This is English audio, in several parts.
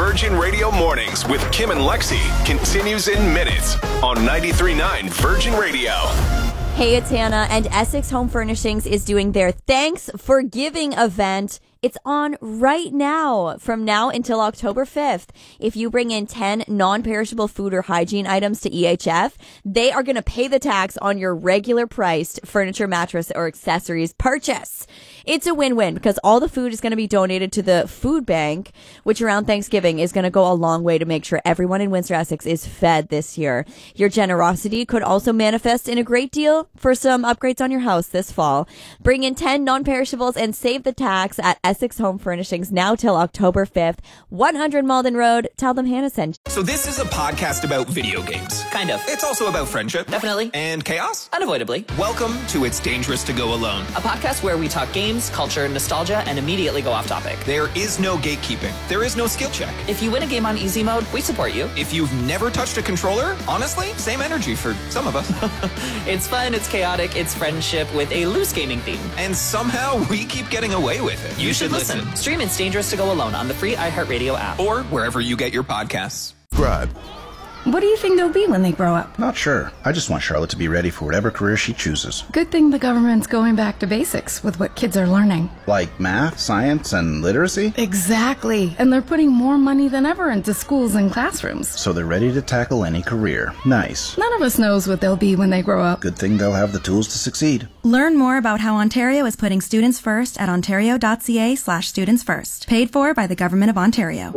Virgin Radio Mornings with Kim and Lexi continues in minutes on 93.9 Virgin Radio. Hey, it's Hannah, and Essex Home Furnishings is doing their Thanks for Giving event. It's on right now, from now until October 5th. If you bring in 10 non-perishable food or hygiene items to EHF, they are going to pay the tax on your regular priced furniture, mattress, or accessories purchase. It's a win-win because all the food is going to be donated to the food bank, which around Thanksgiving is going to go a long way to make sure everyone in Windsor, Essex is fed this year. Your generosity could also manifest in a great deal for some upgrades on your house this fall. Bring in 10 non-perishables and save the tax at Essex Home Furnishings now till October 5th, 100 Malden Road. Tell them Hannah sent you. So this is a podcast about video games. Kind of. It's also about friendship. Definitely. And chaos. Unavoidably. Welcome to It's Dangerous to Go Alone. A podcast where we talk games, culture, nostalgia, and immediately go off topic. There is no gatekeeping. There is no skill check. If you win a game on easy mode, we support you. If you've never touched a controller, honestly, same energy for some of us. It's fun, it's chaotic, it's friendship with a loose gaming theme. And somehow we keep getting away with it. You should listen. Stream It's Dangerous to Go Alone on the free iHeartRadio app. Or wherever you get your podcasts. Subscribe. What do you think they'll be when they grow up? Not sure. I just want Charlotte to be ready for whatever career she chooses. Good thing the government's going back to basics with what kids are learning. Like math, science, and literacy? Exactly. And they're putting more money than ever into schools and classrooms. So they're ready to tackle any career. Nice. None of us knows what they'll be when they grow up. Good thing they'll have the tools to succeed. Learn more about how Ontario is putting students first at ontario.ca/students first. Paid for by the Government of Ontario.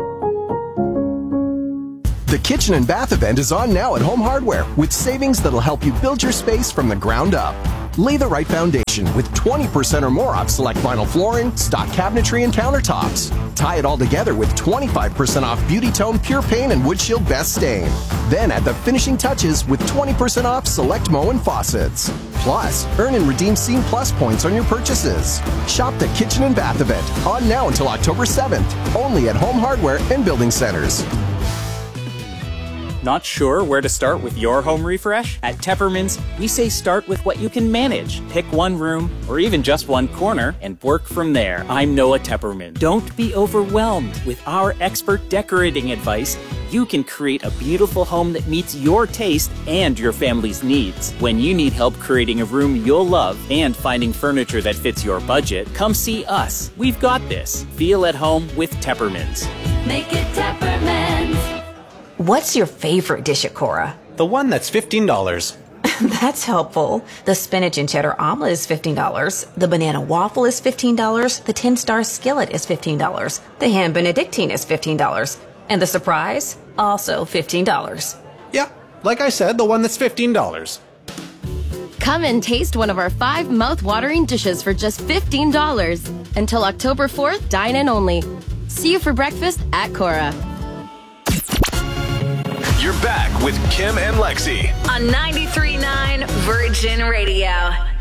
The Kitchen and Bath event is on now at Home Hardware with savings that'll help you build your space from the ground up. Lay the right foundation with 20% or more off select vinyl flooring, stock cabinetry, and countertops. Tie it all together with 25% off Beauty Tone Pure Paint and Wood Shield Best Stain. Then add the finishing touches with 20% off select Moen faucets. Plus, earn and redeem Scene Plus points on your purchases. Shop the Kitchen and Bath event on now until October 7th, only at Home Hardware and Building Centers. Not sure where to start with your home refresh? At Tepperman's, we say start with what you can manage. Pick one room, or even just one corner, and work from there. I'm Noah Tepperman. Don't be overwhelmed. With our expert decorating advice, you can create a beautiful home that meets your taste and your family's needs. When you need help creating a room you'll love and finding furniture that fits your budget, come see us. We've got this. Feel at home with Tepperman's. Make it Tepperman's. What's your favorite dish at Cora? The one that's $15. That's helpful. The spinach and cheddar omelet is $15. The banana waffle is $15. The 10-star skillet is $15. The ham benedictine is $15. And the surprise? Also $15. Yeah, like I said, the one that's $15. Come and taste one of our 5 mouth-watering dishes for just $15. Until October 4th, dine in only. See you for breakfast at Cora. You're back with Kim and Lexi on 93.9 Virgin Radio.